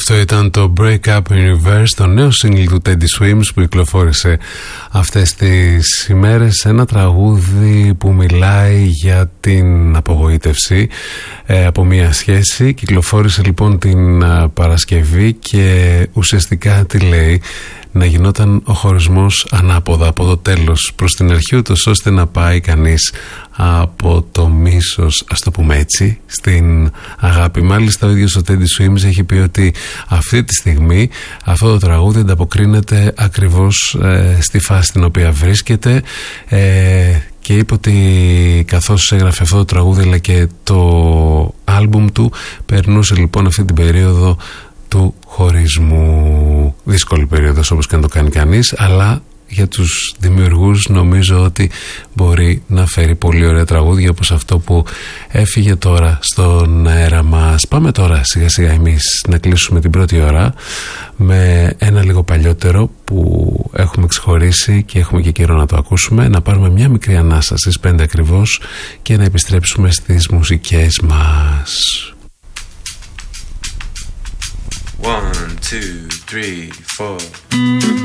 Αυτό ήταν το Break Up in Reverse, το νέο single του Teddy Swims που κυκλοφόρησε αυτές τις ημέρες. Ένα τραγούδι που μιλάει για την απογοήτευση από μια σχέση. Κυκλοφόρησε λοιπόν την Παρασκευή και ουσιαστικά τι λέει? Να γινόταν ο χωρισμός ανάποδα από το τέλος προς την αρχή, ούτως ώστε να πάει κανείς από το μίσος, ας το πούμε έτσι, στην αγάπη. Μάλιστα ο ίδιος ο Teddy Swims έχει πει ότι αυτή τη στιγμή αυτό το τραγούδι ανταποκρίνεται ακριβώς στη φάση στην οποία βρίσκεται, και είπε ότι καθώς έγραφε αυτό το τραγούδι αλλά και το άλμπουμ του, περνούσε λοιπόν αυτή την περίοδο του χωρισμού. Δύσκολη περίοδος όπως και να το κάνει κανείς, αλλά για τους δημιουργούς νομίζω ότι μπορεί να φέρει πολύ ωραία τραγούδια όπως αυτό που έφυγε τώρα στον αέρα μας. Πάμε τώρα σιγά σιγά εμείς να κλείσουμε την πρώτη ώρα με ένα λίγο παλιότερο που έχουμε ξεχωρίσει και έχουμε και καιρό να το ακούσουμε. Να πάρουμε μια μικρή ανάσα στις 5 ακριβώς και να επιστρέψουμε στις μουσικές μας. 1, 2, 3, 4